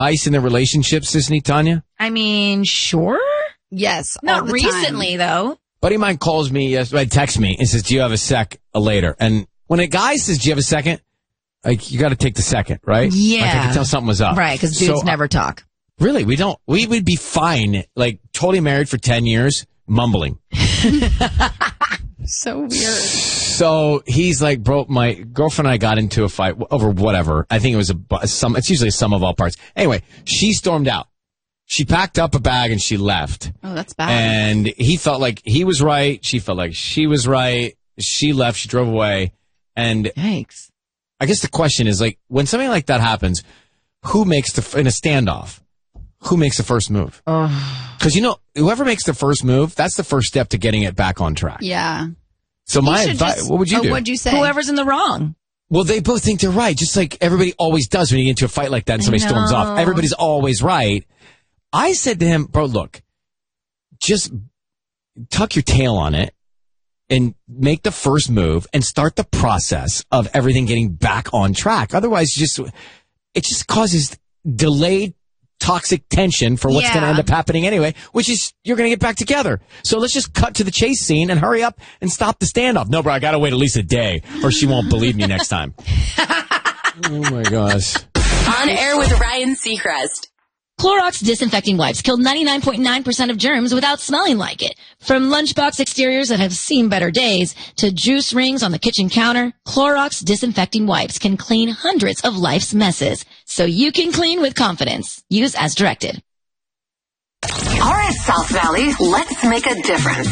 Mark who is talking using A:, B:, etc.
A: ice in their relationships, isn't he, Tanya?
B: I mean, sure.
C: Yes.
B: Not recently, though.
A: Buddy of mine calls me, texts me and says, do you have a sec later? And when a guy says, do you have a second? Like, you got to take the second, right?
B: Yeah.
A: Like, I could tell something was up.
B: Right, because dudes never talk.
A: Really, we don't. We would be fine, like, totally married for 10 years, mumbling.
C: So weird.
A: So he's like, bro, my girlfriend and I got into a fight over whatever. I think it was it's usually a sum of all parts. Anyway, she stormed out. She packed up a bag and she left.
C: Oh, that's bad.
A: And he felt like he was right. She felt like she was right. She left. She drove away. And
B: Yikes.
A: I guess the question is, like, when something like that happens, who makes in a standoff, who makes the first move? Because, whoever makes the first move, that's the first step to getting it back on track.
C: Yeah.
A: So my advice, what would you do?
C: What'd you say?
B: Whoever's in the wrong.
A: Well, they both think they're right, just like everybody always does when you get into a fight like that and somebody storms off. Everybody's always right. I said to him, bro, look, just tuck your tail on it and make the first move and start the process of everything getting back on track. Otherwise, it just causes delayed toxic tension for what's going to end up happening anyway, which is you're going to get back together. So let's just cut to the chase scene and hurry up and stop the standoff. No, bro, I got to wait at least a day or she won't believe me next time. Oh, my gosh.
D: On Air with Ryan Seacrest.
E: Clorox disinfecting wipes kill 99.9% of germs without smelling like it. From lunchbox exteriors that have seen better days to juice rings on the kitchen counter, Clorox disinfecting wipes can clean hundreds of life's messes. So you can clean with confidence. Use as directed.
D: All right, South Valley, let's make a difference.